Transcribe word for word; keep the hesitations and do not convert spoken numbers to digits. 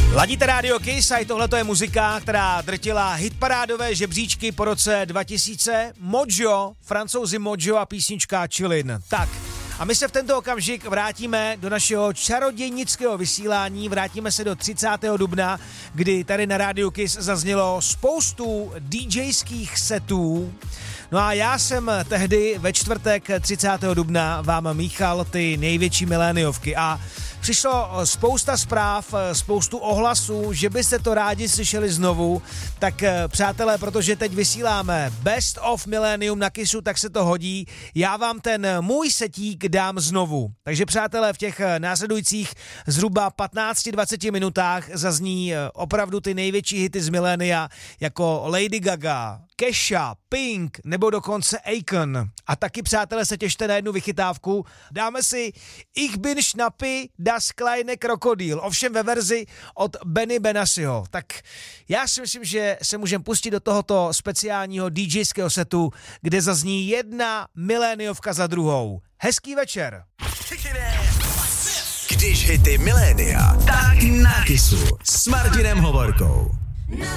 Ladíte Radio Kiss a tohleto je muzika, která drtila hitparádové žebříčky po roce dva tisíce. Mojo, Francouzi Mojo a písnička Chillin. Tak, a my se v tento okamžik vrátíme do našeho čarodějnického vysílání, vrátíme se do třicátého dubna, kdy tady na Radio Kiss zaznělo spoustu DJských setů. No a já jsem tehdy ve čtvrtek třicátého dubna vám míchal ty největší miléniovky a přišlo spousta zpráv, spoustu ohlasů, že byste to rádi slyšeli znovu, tak přátelé, protože teď vysíláme Best of Millennium na Kissu, tak se to hodí. Já vám ten můj setík dám znovu. Takže přátelé, v těch následujících zhruba patnáct dvacet minutách zazní opravdu ty největší hity z milénia, jako Lady Gaga, Kesha, Pink nebo dokonce Akon. A taky, přátelé, se těšte na jednu vychytávku. Dáme si Ich bin Schnappi, das kleine Krokodil, ovšem ve verzi od Benny Benassiho. Tak já si myslím, že se můžeme pustit do tohoto speciálního DJského setu, kde zazní jedna miléniovka za druhou. Hezký večer. Když hity milénia, tak na Kissu s Martinem Hovorkou.